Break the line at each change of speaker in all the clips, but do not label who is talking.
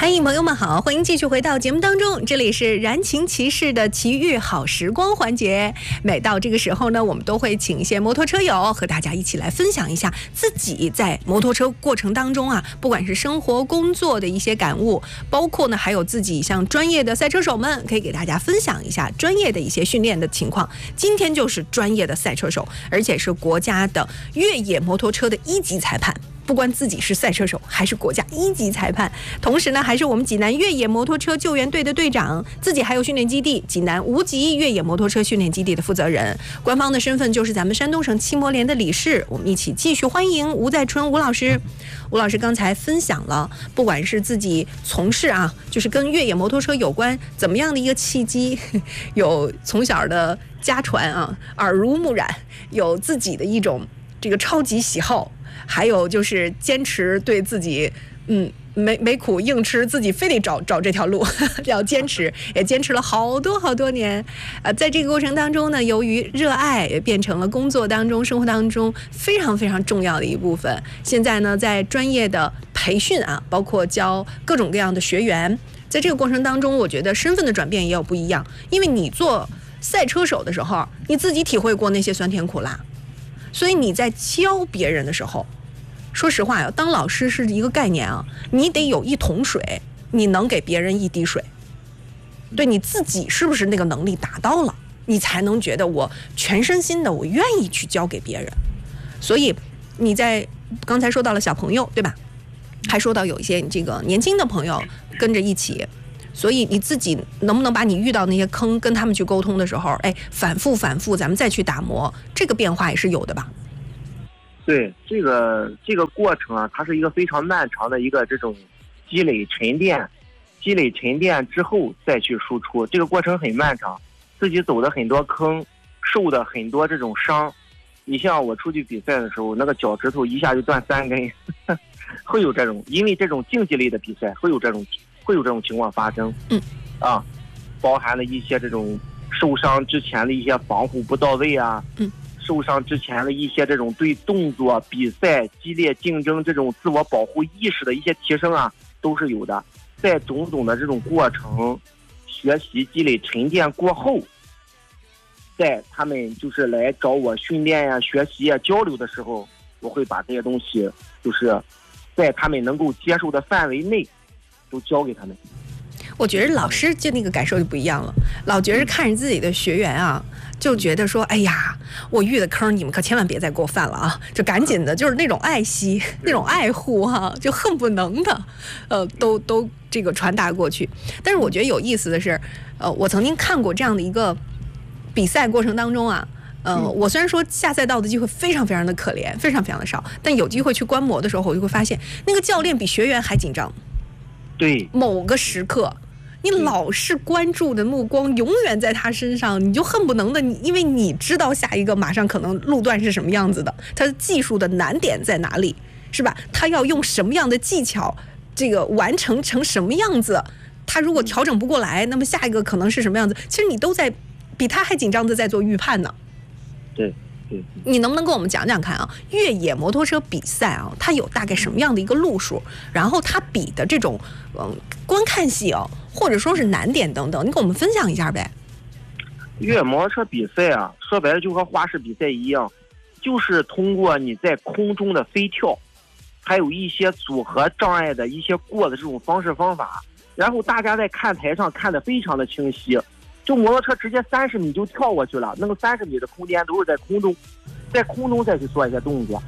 嗨，朋友们好，欢迎继续回到节目当中，这里是燃情骑士的奇遇好时光环节。每到这个时候呢，我们都会请一些摩托车友和大家一起来分享一下自己在摩托车过程当中啊，不管是生活工作的一些感悟，包括呢还有自己像专业的赛车手们，可以给大家分享一下专业的一些训练的情况。今天就是专业的赛车手，而且是国家的越野摩托车的1级裁判。不管自己是赛车手还是国家1级裁判，同时呢还是我们济南越野摩托车救援队的队长，自己还有训练基地济南无极越野摩托车训练基地的负责人，官方的身份就是咱们山东省汽摩联的理事。我们一起继续欢迎吴在春吴老师。吴老师刚才分享了，不管是自己从事啊，就是跟越野摩托车有关怎么样的一个契机，有从小的家传啊，耳濡目染，有自己的一种这个超级喜好。还有就是坚持对自己，没苦硬吃，自己非得找这条路，要坚持，也坚持了好多年。在这个过程当中呢，由于热爱也变成了工作当中、生活当中非常非常重要的一部分。现在呢，在专业的培训啊，包括教各种各样的学员，在这个过程当中，我觉得身份的转变也有不一样。因为你做赛车手的时候，你自己体会过那些酸甜苦辣。所以你在教别人的时候，说实话呀，当老师是一个概念啊，你得有1桶水，你能给别人1滴水，对你自己是不是那个能力达到了，你才能觉得我全身心的我愿意去教给别人。所以你在刚才说到了小朋友，对吧？还说到有一些你这个年轻的朋友跟着一起。所以你自己能不能把你遇到那些坑跟他们去沟通的时候，反复咱们再去打磨，这个变化也是有的吧？
对，这个过程啊，它是一个非常漫长的一个这种积累沉淀之后再去输出，这个过程很漫长，自己走的很多坑，受的很多这种伤。你像我出去比赛的时候，那个脚趾头一下就断3根，会有这种，因为这种竞技类的比赛会有这种情况发生。包含了一些这种受伤之前的一些防护不到位啊，受伤之前的一些这种对动作、比赛、激烈竞争这种自我保护意识的一些提升啊，都是有的。在种种的这种过程、学习、积累、沉淀过后，在他们就是来找我训练呀、学习呀、交流的时候，我会把这些东西就是在他们能够接受的范围内都教给他们。
我觉得老师就那个感受就不一样了，老觉着看着自己的学员啊，就觉得说，哎呀，我遇的坑你们可千万别再给我犯了啊，就赶紧的，就是那种爱惜、那种爱护哈，就恨不能的，都这个传达过去。但是我觉得有意思的是，我曾经看过这样的一个比赛过程当中啊。我虽然说下赛道的机会非常非常的可怜，非常非常的少，但有机会去观摩的时候，我就会发现那个教练比学员还紧张。
对，
某个时刻你老是关注的目光永远在他身上，你就恨不能的，因为你知道下一个马上可能路段是什么样子的，他的技术的难点在哪里，是吧？他要用什么样的技巧，这个完成什么样子，他如果调整不过来，那么下一个可能是什么样子，其实你都在比他还紧张的在做预判呢。
对，
你能不能跟我们讲讲看啊？越野摩托车比赛啊，它有大概什么样的一个路数？然后它比的这种观看性，或者说是难点等等，你跟我们分享一下呗。
越野摩托车比赛啊，说白了就和花式比赛一样，就是通过你在空中的飞跳，还有一些组合障碍的一些过的这种方式方法，然后大家在看台上看得非常的清晰。就摩托车直接30米就跳过去了，那个30米的空间都是在空中再去做一些动作。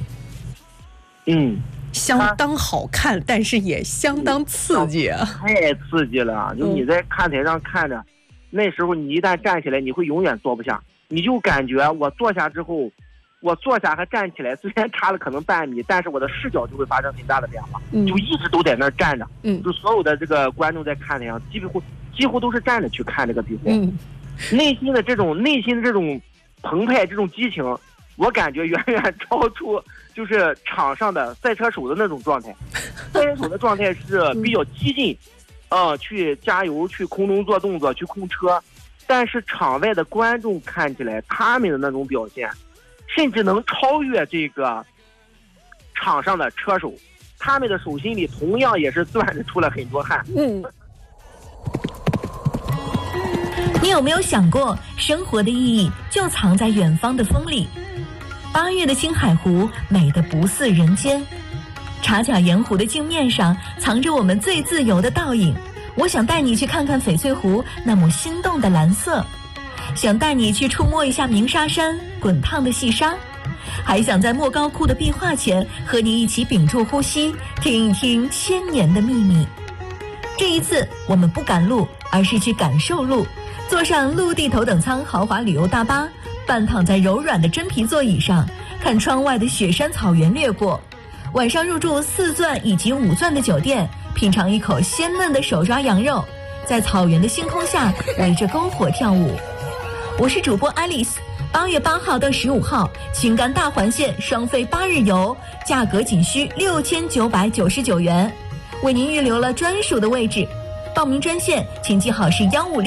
相当好看，但是也相当刺激啊！
太刺激了！就你在看台上看着，那时候你一旦站起来，你会永远坐不下，你就感觉我坐下之后，我坐下和站起来虽然差了可能半米，但是我的视角就会发生很大的变化，就一直都在那儿站着。就所有的这个观众在看台上，几乎都是站着去看这个比赛。内心的这种澎湃，这种激情，我感觉远远超出就是场上的赛车手的那种状态。赛车手的状态是比较激进，去加油，去空中做动作，去控车。但是场外的观众看起来，他们的那种表现，甚至能超越这个场上的车手， 他们的手心里同样也是攥着出了很多汗。
你有没有想过，生活的意义就藏在远方的风里？8月的青海湖美得不似人间，茶卡盐湖的镜面上藏着我们最自由的倒影。我想带你去看看翡翠湖那抹心动的蓝色，想带你去触摸一下鸣沙山滚烫的细沙，还想在莫高窟的壁画前和你一起屏住呼吸，听一听千年的秘密。这一次我们不赶路，而是去感受路，坐上陆地头等舱豪华旅游大巴，半躺在柔软的真皮座椅上，看窗外的雪山草原掠过。晚上入住4钻以及5钻的酒店，品尝一口鲜嫩的手抓羊肉，在草原的星空下围着篝火跳舞。我是主播 Alice。8月8号到15号，青甘大环线双飞8日游，价格仅需6999元，为您预留了专属的位置。报名专线请记好是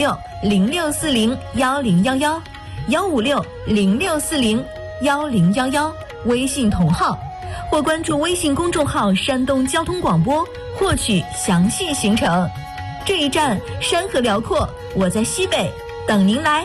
156-0640-1011，156-0640-1011，微信同号，或关注微信公众号山东交通广播获取详细行程。这一站山河辽阔，我在西北等您来。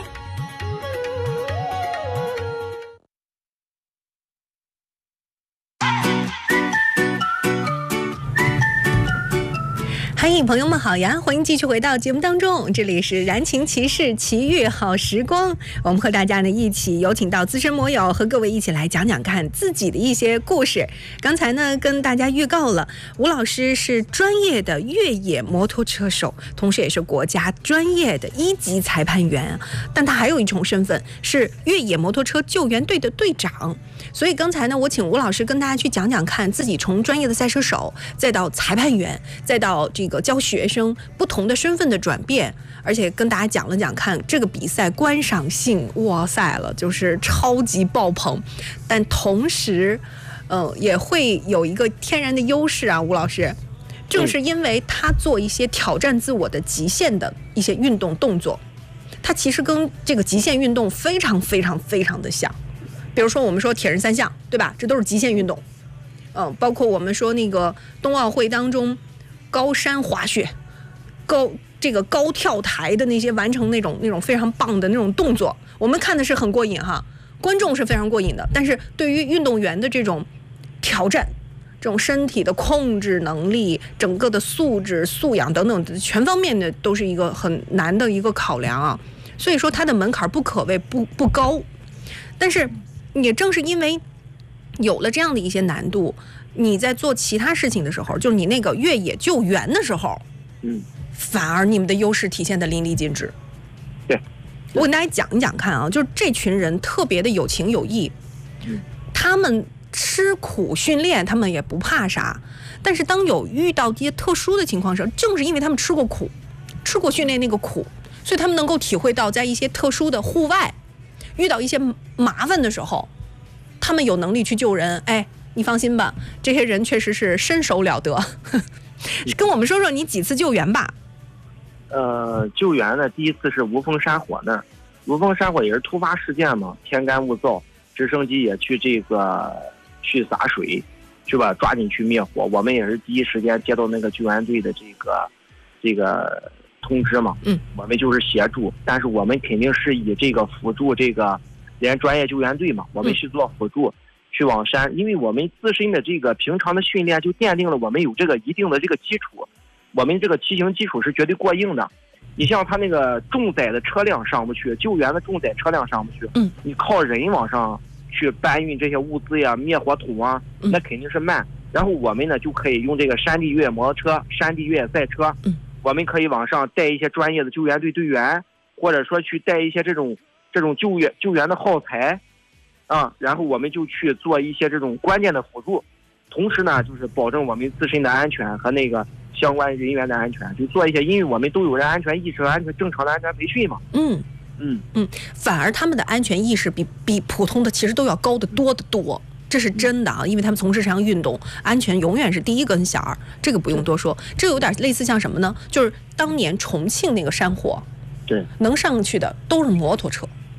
嗨，朋友们好呀！欢迎继续回到节目当中，这里是燃情骑士奇遇好时光。我们和大家呢一起有请到资深摩友，和各位一起来讲讲看自己的一些故事。刚才呢跟大家预告了，吴老师是专业的越野摩托车手，同时也是国家专业的1级裁判员，但他还有一种身份是越野摩托车救援队的队长。所以刚才呢，我请吴老师跟大家去讲讲看自己从专业的赛车手，再到裁判员，再到这个教学生不同的身份的转变，而且跟大家讲了讲看这个比赛观赏性，哇塞了，就是超级爆棚，但同时，也会有一个天然的优势啊，吴老师，正是因为他做一些挑战自我的极限的一些运动动作，他其实跟这个极限运动非常非常非常的像。比如说我们说铁人3项，对吧？这都是极限运动。包括我们说那个冬奥会当中高山滑雪、高跳台的那些完成那种非常棒的那种动作，我们看的是很过瘾哈，观众是非常过瘾的。但是对于运动员的这种挑战，这种身体的控制能力、整个的素质、素养等等全方面的都是一个很难的一个考量啊。所以说它的门槛不可谓不高，但是也正是因为有了这样的一些难度，你在做其他事情的时候，就是你那个越野救援的时候，反而你们的优势体现得淋漓尽致。
对，
我跟大家讲一讲看啊，就是这群人特别的有情有义，他们吃苦训练，他们也不怕啥，但是当有遇到一些特殊的情况时，正是因为他们吃过苦，吃过训练那个苦，所以他们能够体会到在一些特殊的户外遇到一些麻烦的时候，他们有能力去救人。哎，你放心吧，这些人确实是身手了得。跟我们说说你几次救援吧。
救援呢，第一次是无风山火那儿，无风山火也是突发事件嘛，天干物燥，直升机也去去洒水，去吧，抓紧去灭火。我们也是第一时间接到那个救援队的这个通知嘛，我们就是协助，但是我们肯定是以这个辅助这个连专业救援队嘛，我们去做辅助，去往山，因为我们自身的这个平常的训练就奠定了我们有这个一定的这个基础，我们这个骑行基础是绝对过硬的。你像他那个重载的车辆上不去，救援的重载车辆上不去，你靠人往上去搬运这些物资呀、灭火筒啊，那肯定是慢。然后我们呢就可以用这个山地越野摩托车、山地越野赛车，我们可以往上带一些专业的救援队队员，或者说去带一些这种救援的耗材，然后我们就去做一些这种关键的辅助，同时呢就是保证我们自身的安全和那个相关人员的安全，就做一些，因为我们都有人安全意识和正常的安全培训嘛。
反而他们的安全意识比普通的其实都要高得多得多，这是真的啊，因为他们从事这项运动，安全永远是第一根弦儿，这个不用多说。这有点类似像什么呢？就是当年重庆那个山火，
对，
能上去的都是摩托车，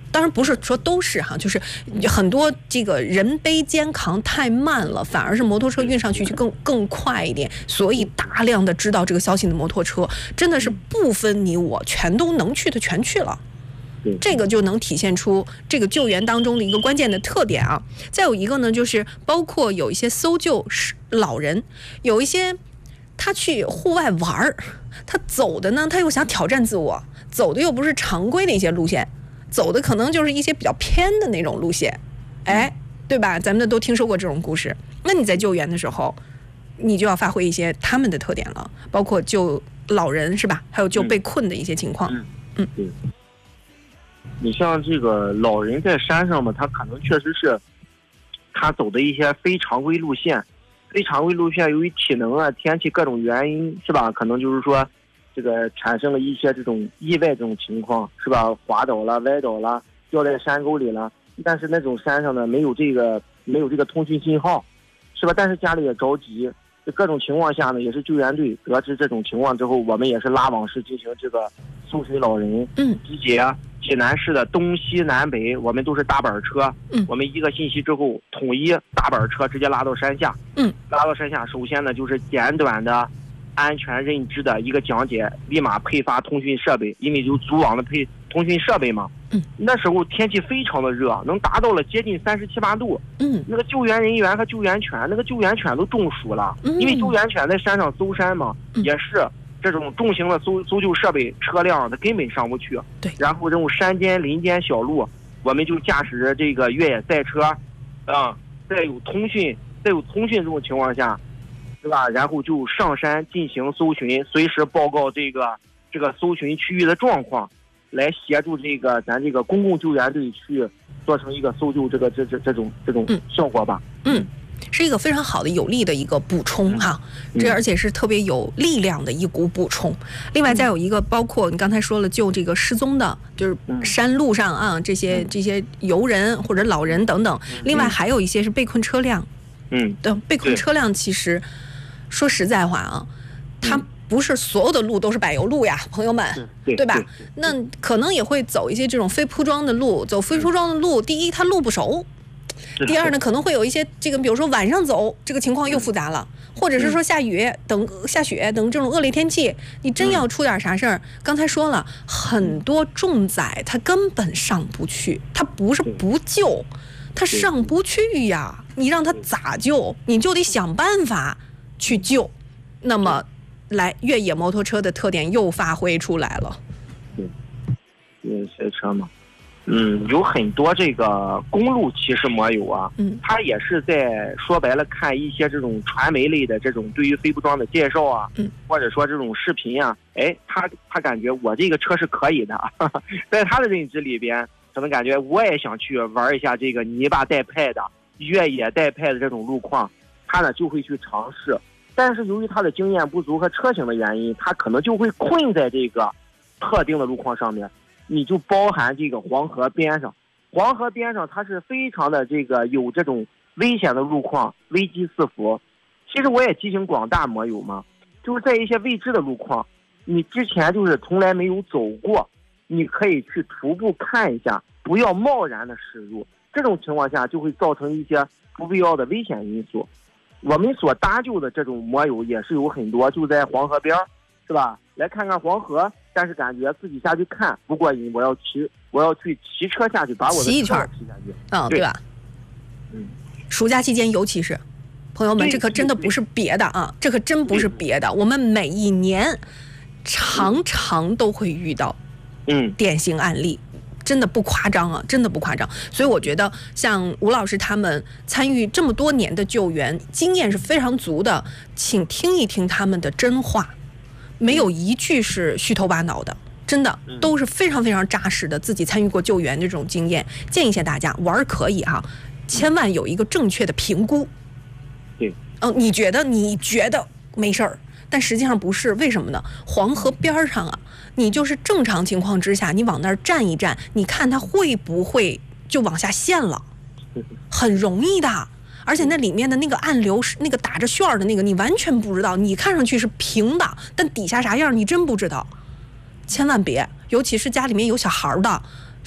当然不是说都是哈，就是很多这个人背肩扛太慢了，反而是摩托车运上去就更快一点。所以大量的知道这个消息的摩托车，真的是不分你我，全都能去的全去了。这个就能体现出这个救援当中的一个关键的特点啊。再有一个呢，就是包括有一些搜救老人，有一些他去户外玩儿，他走的呢，他又想挑战自我，走的又不是常规的一些路线，走的可能就是一些比较偏的那种路线，哎，对吧？咱们都听说过这种故事。那你在救援的时候，你就要发挥一些他们的特点了，包括救老人是吧？还有救被困的一些情况。
你像这个老人在山上嘛，他可能确实是他走的一些非常规路线，由于体能啊、天气各种原因是吧，可能就是说这个产生了一些这种意外这种情况是吧，滑倒了、歪倒了、掉在山沟里了。但是那种山上呢，没有这个通讯信号，是吧？但是家里也着急，各种情况下呢，也是救援队得知这种情况之后，我们也是拉网式进行这个搜寻老人，集结济南市的东西南北，我们都是大板车，我们一个信息之后，统一大板车直接拉到山下，首先呢就是简短的安全认知的一个讲解，立马配发通讯设备，因为有组网的配通讯设备嘛。那时候天气非常的热，能达到了接近37、8度。那个救援人员和救援犬，都中暑了，因为救援犬在山上搜山嘛，也是这种重型的搜救设备车辆它根本上不去。
对，
然后这种山间林间小路，我们就驾驶这个越野赛车，在有通讯这种情况下，对吧？然后就上山进行搜寻，随时报告这个搜寻区域的状况，来协助咱这个公共救援队去做成一个搜救这种效果吧。
是一个非常好的有力的一个补充哈，这而且是特别有力量的一股补充。另外再有一个，包括你刚才说了救这个失踪的，就是山路上啊这些游人或者老人等等。另外还有一些是被困车辆，被困车辆其实说实在话啊，它不是所有的路都是柏油路呀，朋友们，对吧？那可能也会走一些这种非铺装的路，走非铺装的路，第一它路不熟。第二呢，可能会有一些这个，比如说晚上走，这个情况又复杂了，或者是说下雪等这种恶劣天气，你真要出点啥事儿，刚才说了，很多重载它根本上不去，它不是不救，它上不去呀，你让它咋救？你就得想办法去救。那么，越野摩托车的特点又发挥出来了。
越野赛车嘛。有很多这个公路骑士摩友啊，他也是在说白了看一些这种传媒类的这种对于非铺装的介绍啊，或者说这种视频啊，他感觉我这个车是可以的，在他的认知里边，可能感觉我也想去玩一下这个泥巴带派的、越野带派的这种路况，他呢就会去尝试，但是由于他的经验不足和车型的原因，他可能就会困在这个特定的路况上面。你就包含这个黄河边上它是非常的这个有这种危险的路况，危机四伏。其实我也提醒广大摩友嘛，就是在一些未知的路况，你之前就是从来没有走过，你可以去徒步看一下，不要贸然的驶入。这种情况下就会造成一些不必要的危险因素。我们所搭救的这种摩友也是有很多，就在黄河边，是吧？来看看黄河。但是感觉自己下去看不过瘾，我要去骑车下去，把我的车骑下去，
对吧？暑假期间尤其是，朋友们，这可真的不是别的啊，这可真不是别的，我们每一年常常都会遇到，典型案例。真的不夸张啊，真的不夸张。所以我觉得像吴老师他们参与这么多年的救援，经验是非常足的，请听一听他们的真话。没有一句是虚头巴脑的，真的都是非常非常扎实的，自己参与过救援的这种经验。建议一下大家玩可以啊，千万有一个正确的评估。你觉得没事儿，但实际上不是，为什么呢？黄河边上啊，你就是正常情况之下，你往那儿站一站，你看它会不会就往下陷了，很容易的。而且那里面的那个暗流是那个打着旋儿的那个，你完全不知道，你看上去是平的，但底下啥样你真不知道。千万别，尤其是家里面有小孩的，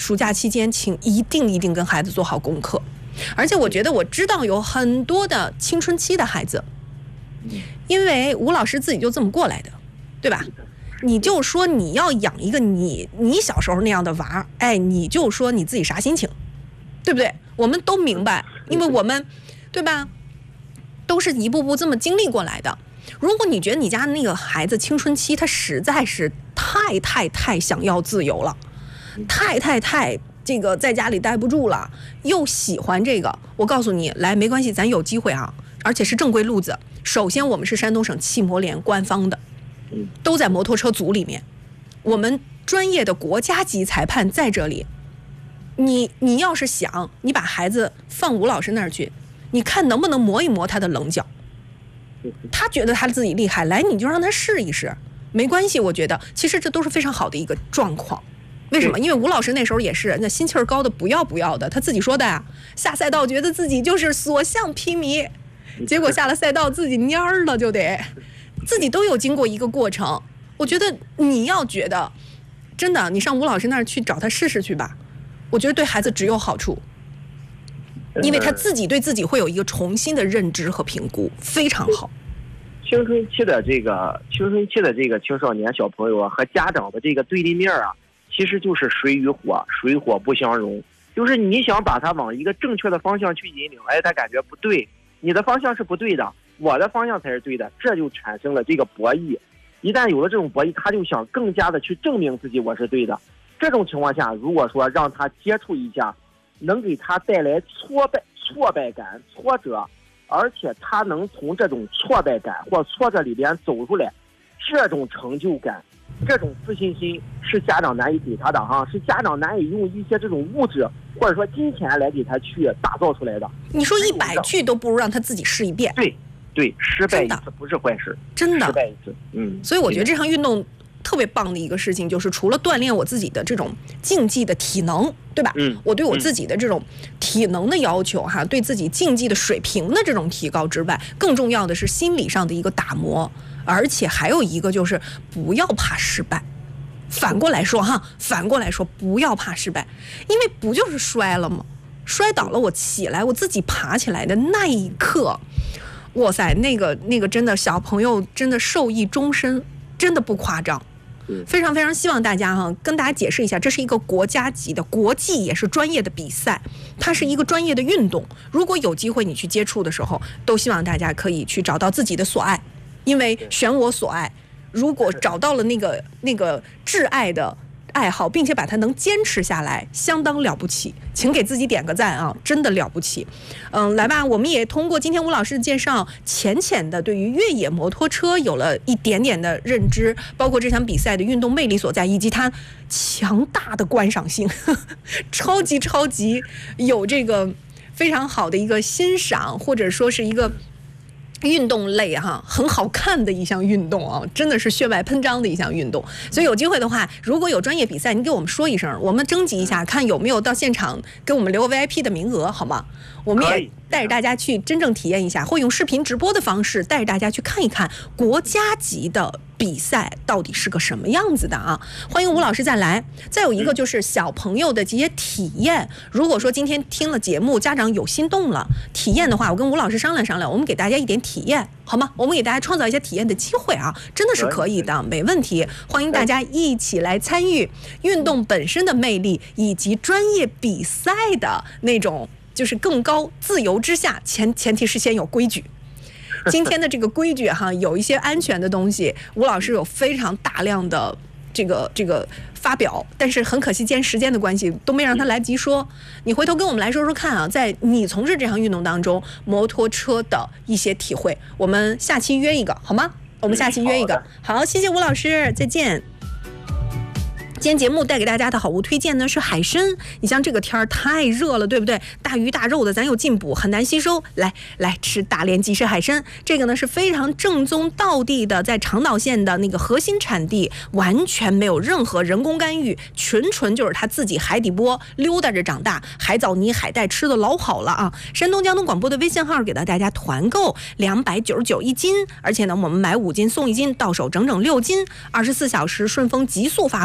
暑假期间请一定跟孩子做好功课。而且我觉得我知道有很多的青春期的孩子，因为吴老师自己就这么过来的，对吧？你就说你要养一个你小时候那样的娃，哎，你就说你自己啥心情，对不对？我们都明白，因为我们，对吧？都是一步步这么经历过来的。如果你觉得你家那个孩子青春期他实在是太想要自由了，太这个在家里待不住了，又喜欢这个，我告诉你，来，没关系，咱有机会啊，而且是正规路子。首先我们是山东省汽摩联官方的，都在摩托车组里面，我们专业的国家级裁判在这里。你要是想你把孩子放吴老师那儿去，你看能不能磨一磨他的棱角，他觉得他自己厉害，来，你就让他试一试，没关系。我觉得其实这都是非常好的一个状况。为什么？因为吴老师那时候也是那心气儿高的不要的，他自己说的呀，下赛道觉得自己就是所向披靡，结果下了赛道自己蔫儿了，就得自己都有经过一个过程。我觉得你要觉得真的，你上吴老师那儿去找他试试去吧，我觉得对孩子只有好处，因为他自己对自己会有一个重新的认知和评估，非常好。
青春期的这个青少年小朋友啊，和家长的这个对立面啊，其实就是水与火，水火不相容。就是你想把他往一个正确的方向去引领，哎，他感觉不对，你的方向是不对的，我的方向才是对的，这就产生了这个博弈。一旦有了这种博弈，他就想更加的去证明自己我是对的。这种情况下，如果说让他接触一下，能给他带来挫败感、挫折，而且他能从这种挫败感或挫折里边走出来，这种成就感，这种自信心是家长难以给他的哈，是家长难以用一些这种物质或者说金钱来给他去打造出来的。
你说100句都不如让他自己试一遍。
对，失败一次不是坏事，
真的。
失败一次，
所以我觉得这项运动特别棒的一个事情，就是除了锻炼我自己的这种竞技的体能，对吧？我对我自己的这种体能的要求哈，对自己竞技的水平的这种提高之外，更重要的是心理上的一个打磨，而且还有一个就是不要怕失败。反过来说，不要怕失败，因为不就是摔了吗？摔倒了，我起来，我自己爬起来的那一刻，哇塞，那个真的小朋友真的受益终身，真的不夸张。非常非常希望大家跟大家解释一下，这是一个国家级的国际也是专业的比赛，它是一个专业的运动。如果有机会你去接触的时候，都希望大家可以去找到自己的所爱，因为选我所爱，如果找到了那个挚爱的爱好，并且把它能坚持下来，相当了不起，请给自己点个赞啊，真的了不起。来吧，我们也通过今天吴老师的介绍，浅的对于越野摩托车有了一点点的认知，包括这场比赛的运动魅力所在，以及它强大的观赏性，超级有这个非常好的一个欣赏，或者说是一个运动类很好看的一项运动啊，真的是血脉喷张的一项运动。所以有机会的话，如果有专业比赛，你给我们说一声，我们征集一下，看有没有到现场给我们留 VIP 的名额，好吗？我们也带着大家去真正体验一下，会用视频直播的方式带着大家去看一看国家级的比赛到底是个什么样子的啊！欢迎吴老师再来。再有一个就是小朋友的这些体验，如果说今天听了节目，家长有心动了，体验的话，我跟吴老师商量，我们给大家一点体验，好吗？我们给大家创造一些体验的机会啊，真的是可以的，没问题。欢迎大家一起来参与运动本身的魅力，以及专业比赛的那种。就是更高自由之下，前提是先有规矩。今天的这个规矩有一些安全的东西，吴老师有非常大量的这个发表，但是很可惜，今天时间的关系都没让他来及说。你回头跟我们来说说看啊，在你从事这项运动当中，摩托车的一些体会，我们下期约一个好吗？我们下期约一个。好，谢谢吴老师，再见。今天节目带给大家的好物推荐呢是海参。你像这个天儿太热了，对不对？大鱼大肉的咱有进补，很难吸收。来吃大连即食海参，这个呢是非常正宗道地的，在长岛县的那个核心产地，完全没有任何人工干预，纯就是他自己海底波溜达着长大，海藻泥海带吃的老好了啊！山东交通广播的微信号给到大家团购299一斤，而且呢我们买5斤送1斤，到手整整6斤，24小时顺丰急速发货，只需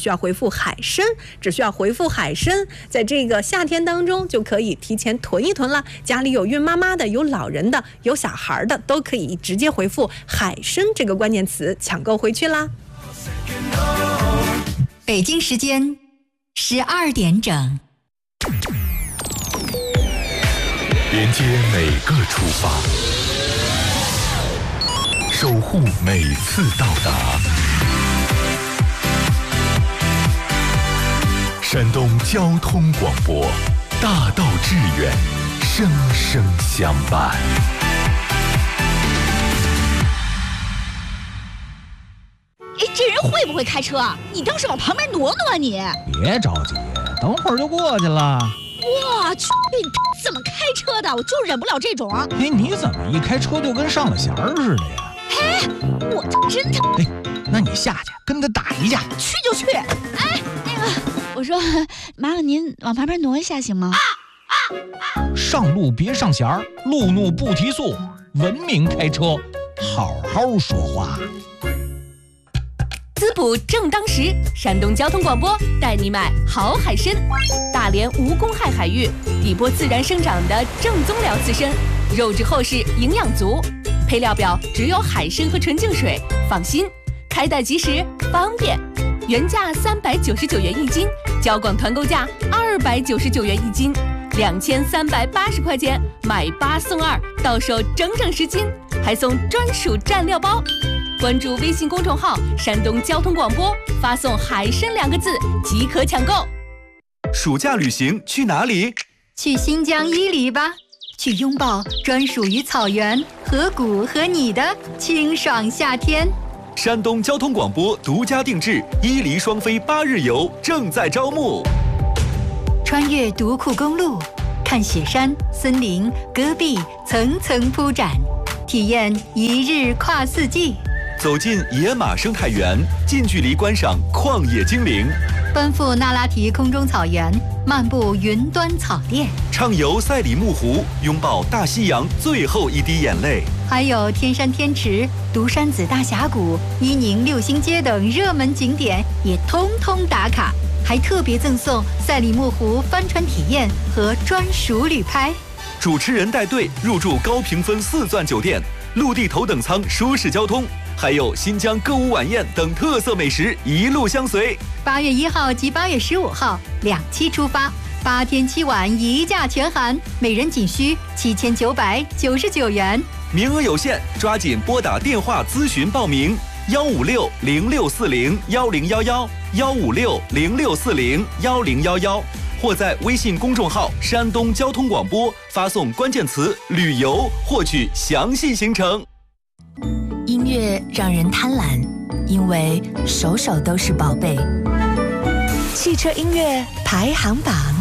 需要回复海参，只需要回复海参，在这个夏天当中就可以提前囤一囤了。家里有孕妈妈的，有老人的，有小孩的，都可以直接回复海参这个关键词抢购回去啦。
北京时间12点整，
连接每个出发，守护每次到达。山东交通广播，大道致远，生生相伴。
这人会不会开车啊？你倒是往旁边挪挪啊你！
别着急，等会儿就过去了。
我去，你怎么开车的？我就忍不了这种。
哎，你怎么一开车就跟上了弦儿似的呀？
哎，我真的。
哎，那你下去跟他打一架。
去就去。哎，那个，我说，麻烦您往旁边挪一下行吗？
上路别上弦儿，路怒不提速，文明开车，好好说话。
滋补正当时，山东交通广播带你买好海参，大连无公害海域，底波自然生长的正宗辽刺参，肉质厚实，营养足，配料表只有海参和纯净水，放心，开袋即食，方便。原价399元一斤，交广团购价299元一斤，2380块钱买8送2，到手整整10斤，还送专属蘸料包。关注微信公众号山东交通广播，发送海参2个字即可抢购。
暑假旅行去哪里？
去新疆伊犁吧，去拥抱专属于草原、河谷和你的清爽夏天。
山东交通广播独家定制伊犁双飞8日游正在招募。
穿越独库公路，看雪山、森林、戈壁层层铺展，体验一日跨4季。
走进野马生态园，近距离观赏旷野精灵；
奔赴那拉提空中草原，漫步云端草甸；
畅游赛里木湖，拥抱大西洋最后一滴眼泪。
还有天山天池、独山子大峡谷、伊宁6星街等热门景点也通通打卡，还特别赠送赛里木湖帆船体验和专属旅拍。
主持人带队入住高评分4钻酒店，陆地头等舱舒适交通，还有新疆歌舞晚宴等特色美食一路相随。
8月1号及8月15号2期出发，8天7晚1价全含，每人仅需7999元。
名额有限，抓紧拨打电话咨询报名：15606401011，15606401011，或在微信公众号山东交通广播发送关键词旅游获取详细行程。
音乐让人贪婪，因为首首都是宝贝。汽车音乐排行榜。